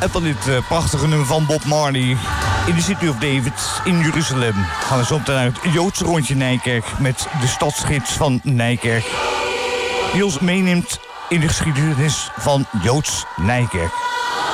En van dit prachtige nummer van Bob Marley in de City of David in Jeruzalem gaan we zo meteen naar het Joodse rondje Nijkerk met de stadsgids van Nijkerk, die ons meeneemt in de geschiedenis van Joods Nijkerk.